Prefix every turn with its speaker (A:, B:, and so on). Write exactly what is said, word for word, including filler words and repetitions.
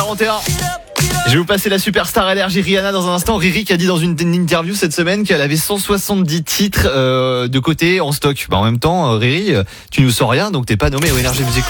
A: quarante et un. Je vais vous passer la superstar énergie Rihanna dans un instant. Riri qui a dit dans une, une interview cette semaine qu'elle avait cent soixante-dix titres euh, de côté en stock. Bah, en même temps, Riri, tu nous sors rien, donc t'es pas nommé au Energy Music